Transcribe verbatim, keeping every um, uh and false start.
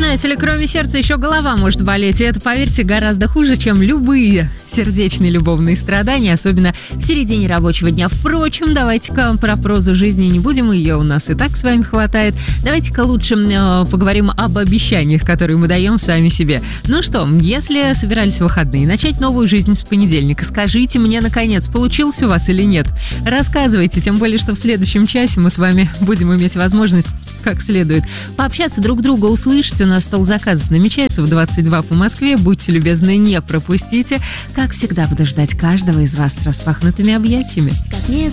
Знаете ли, кроме сердца еще голова может болеть, и это, поверьте, гораздо хуже, чем любые сердечные любовные страдания, особенно в середине рабочего дня. Впрочем, давайте-ка про прозу жизни не будем, ее у нас и так с вами хватает. Давайте-ка лучше э, поговорим об обещаниях, которые мы даем сами себе. Ну что, если собирались в выходные начать новую жизнь с понедельника, скажите мне, наконец, получилось у вас или нет? Рассказывайте, тем более, что в следующем часе мы с вами будем иметь возможность как следует пообщаться, друг друга услышать. У нас стол заказов намечается в двадцать два по Москве. Будьте любезны, не пропустите. Как всегда, буду ждать каждого из вас с распахнутыми объятиями. Как не